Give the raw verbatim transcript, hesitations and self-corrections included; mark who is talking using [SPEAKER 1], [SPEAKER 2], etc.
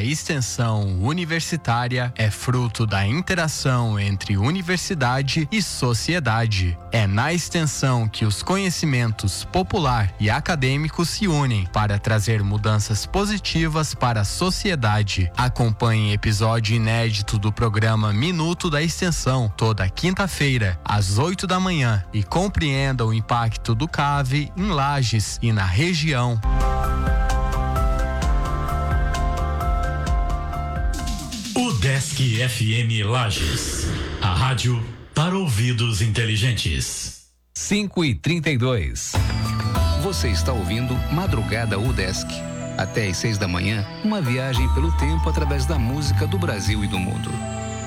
[SPEAKER 1] extensão universitária é fruto da interação entre universidade e sociedade. É na extensão que os conhecimentos popular e acadêmicos se unem para trazer mudanças positivas para a sociedade. Acompanhe episódio inédito do programa Minuto da Extensão, toda quinta-feira, às oito da manhã, e compreenda o impacto do C A V em Lages e na região.
[SPEAKER 2] Udesc F M Lages, a rádio para ouvidos inteligentes.
[SPEAKER 3] cinco e trinta e dois. Você está ouvindo Madrugada Udesc. Até às seis da manhã, uma viagem pelo tempo através da música do Brasil e do mundo.